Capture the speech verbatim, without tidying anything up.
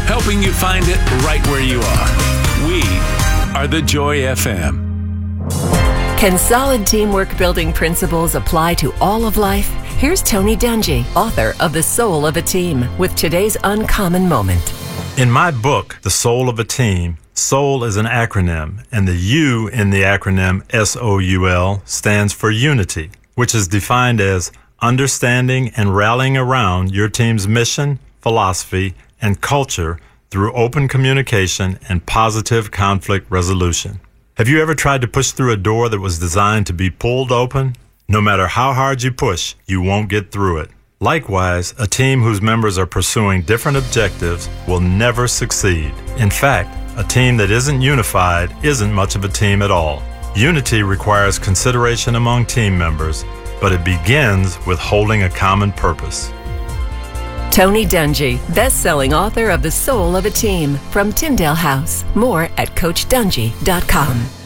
helping you find it right where you are. We are the Joy F M. Can solid teamwork building principles apply to all of life? Here's Tony Dungy, author of The Soul of a Team, with today's uncommon moment. In my book, The Soul of a Team, SOUL is an acronym, and the U in the acronym S O U L stands for unity, which is defined as understanding and rallying around your team's mission, philosophy, and culture through open communication and positive conflict resolution. Have you ever tried to push through a door that was designed to be pulled open? No matter how hard you push, you won't get through it. Likewise, a team whose members are pursuing different objectives will never succeed. In fact, a team that isn't unified isn't much of a team at all. Unity requires consideration among team members, but it begins with holding a common purpose. Tony Dungy, best-selling author of The Soul of a Team, from Tyndale House. More at coach dungy dot com.